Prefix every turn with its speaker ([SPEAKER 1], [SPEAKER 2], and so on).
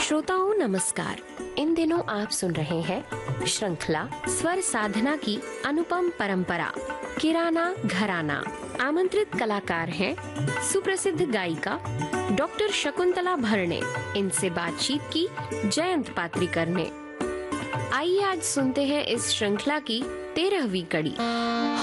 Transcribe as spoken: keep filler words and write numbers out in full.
[SPEAKER 1] श्रोताओं नमस्कार। इन दिनों आप सुन रहे हैं श्रृंखला स्वर साधना की अनुपम परंपरा किराना घराना। आमंत्रित कलाकार हैं सुप्रसिद्ध गायिका डॉक्टर शकुंतला भरणे। इनसे बातचीत की जयंत पात्रिकर ने। आइए आज सुनते हैं इस श्रृंखला की तेरहवीं कड़ी।